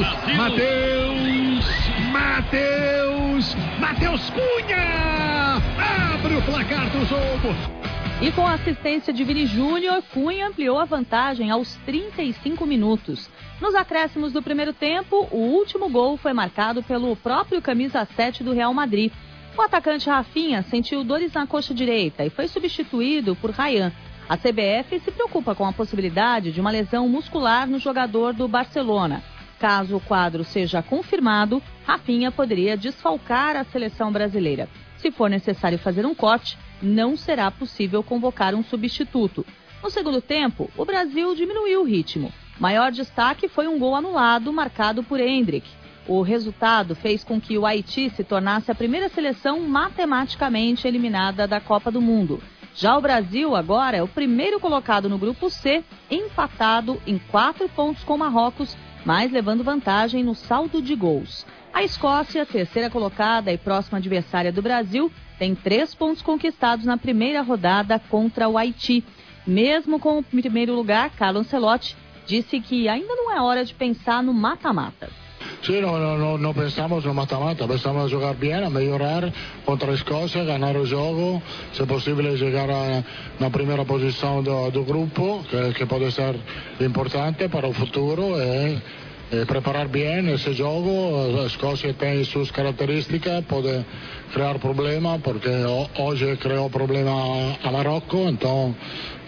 Matheus Cunha! Abre o placar do jogo. E com a assistência de Vini Júnior, Cunha ampliou a vantagem aos 35 minutos. Nos acréscimos do primeiro tempo, o último gol foi marcado pelo próprio camisa 7 do Real Madrid. O atacante Rafinha sentiu dores na coxa direita e foi substituído por Ryan. A CBF se preocupa com a possibilidade de uma lesão muscular no jogador do Barcelona. Caso o quadro seja confirmado, Rafinha poderia desfalcar a seleção brasileira. Se for necessário fazer um corte, não será possível convocar um substituto. No segundo tempo, o Brasil diminuiu o ritmo. Maior destaque foi um gol anulado marcado por Endrick. O resultado fez com que o Haiti se tornasse a primeira seleção matematicamente eliminada da Copa do Mundo. Já o Brasil agora é o primeiro colocado no grupo C, empatado em 4 pontos com Marrocos, mas levando vantagem no saldo de gols. A Escócia, terceira colocada e próxima adversária do Brasil, tem 3 pontos conquistados na primeira rodada contra o Haiti. Mesmo com o primeiro lugar, Carlo Ancelotti disse que ainda não é hora de pensar no mata-mata. Sí, no pensamos no mata-mata, pensamos a jogar bem, a melhorar contra a Escócia, ganhar o jogo, se possível chegar na primeira posição do grupo, que pode ser importante para o futuro, e preparar bem esse jogo. A Escócia tem suas características, pode criar problema, porque hoje criou problema a Marrocos, então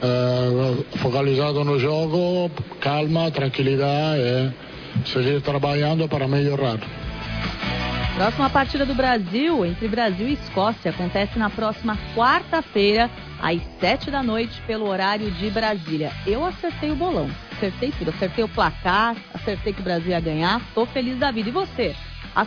focalizado no jogo, calma, tranquilidade e seguir trabalhando para melhorar. Próxima partida do Brasil, entre Brasil e Escócia, acontece na próxima quarta-feira, às 7 da noite, pelo horário de Brasília. Eu acertei o bolão, acertei tudo, acertei o placar, acertei que o Brasil ia ganhar, tô feliz da vida. E você?